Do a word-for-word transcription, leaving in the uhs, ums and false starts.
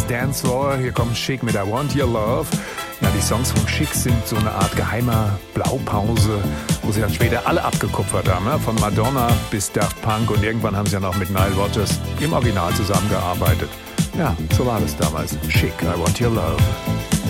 das Dancefloor. Hier kommt Chic mit I Want Your Love. Ja, die Songs von Chic sind so eine Art geheimer Blaupause, wo sie dann später alle abgekupfert haben. Ne? Von Madonna bis Daft Punk und irgendwann haben sie dann auch mit Nile Rodgers im Original zusammengearbeitet. Ja, so war das damals. Chic, I Want Your Love.